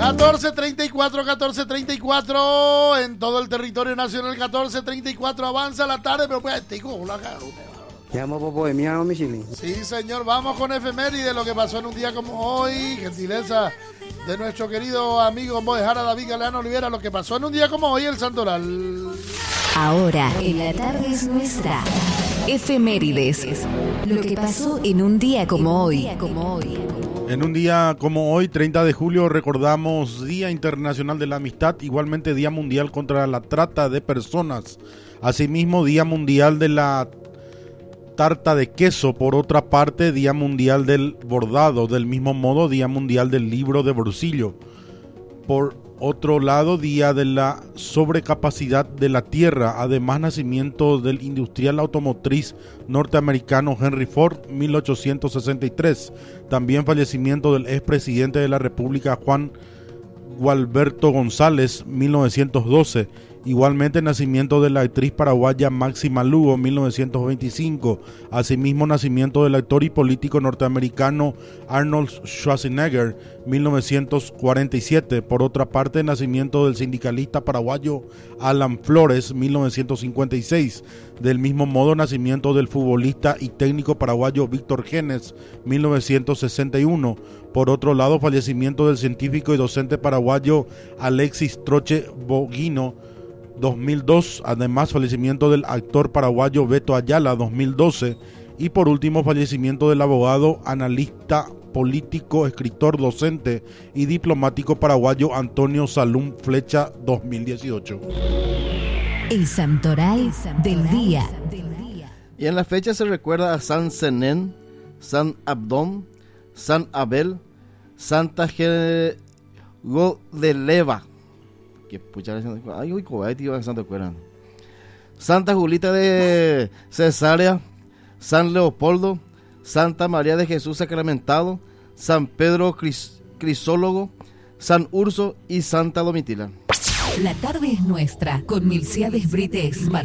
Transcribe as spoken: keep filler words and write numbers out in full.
catorce treinta y cuatro, catorce treinta y cuatro en todo el territorio nacional. Catorce treinta y cuatro, avanza la tarde, pero pues, tico, la cara. Llamo por Bohemiano, mi chile. Sí, señor, vamos con efeméride, lo que pasó en un día como hoy, gentileza de nuestro querido amigo Moejara David Galeano Olivera, lo que pasó en un día como hoy, el Santoral. Ahora, en la tarde es nuestra. Efemérides. Lo que pasó en un día como hoy. En un día como hoy, treinta de julio, recordamos Día Internacional de la Amistad, igualmente Día Mundial contra la Trata de Personas. Asimismo, Día Mundial de la Tarta de Queso. Por otra parte, Día Mundial del Bordado. Del mismo modo, Día Mundial del Libro de Bolsillo. Por otro lado, Día de la Sobrecapacidad de la Tierra. Además, nacimiento del industrial automotriz norteamericano Henry Ford, mil ochocientos sesenta y tres. También fallecimiento del expresidente de la República Juan Gualberto González, mil novecientos doce. Igualmente, nacimiento de la actriz paraguaya Máxima Lugo, mil novecientos veinticinco. Asimismo, nacimiento del actor y político norteamericano Arnold Schwarzenegger, mil novecientos cuarenta y siete. Por otra parte, nacimiento del sindicalista paraguayo Alan Flores, mil novecientos cincuenta y seis. Del mismo modo, nacimiento del futbolista y técnico paraguayo Víctor Genes, mil novecientos sesenta y uno. Por otro lado, fallecimiento del científico y docente paraguayo Alexis Troche Boguino, dos mil dos. Además, fallecimiento del actor paraguayo Beto Ayala, dos mil doce. Y por último, fallecimiento del abogado, analista político, escritor, docente y diplomático paraguayo Antonio Salum Flecha, dos mil dieciocho. El Santoral del día. Y en la fecha se recuerda a San Zenén, San Abdón, San Abel, Santa Gerodeleva. Que pucha, ay, uy, cobarde, tío, Santa Cuera. Santa Julita de Cesarea, San Leopoldo, Santa María de Jesús Sacramentado, San Pedro Cris, Crisólogo, San Urso y Santa Domitila. La tarde es nuestra con Milciades Brites.